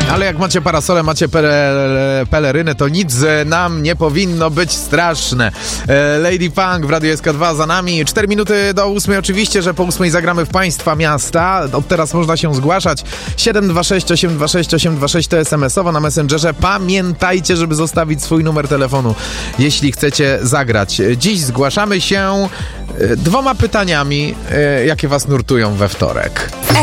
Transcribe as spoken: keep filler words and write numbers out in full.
Ale jak macie parasole, macie pele, peleryny, to nic nam nie powinno być straszne. Lady Punk w Radiu S K dwa za nami. Cztery minuty do ósmej. Oczywiście, że po ósmej zagramy w Państwa miasta. Od teraz można się zgłaszać. siedem dwa sześć osiem dwa sześć osiem dwa sześć to es em esowo na Messengerze. Pamiętajcie, żeby zostawić swój numer telefonu, jeśli chcecie zagrać. Dziś zgłaszamy się dwoma pytaniami, jakie was nurtują we wtorek.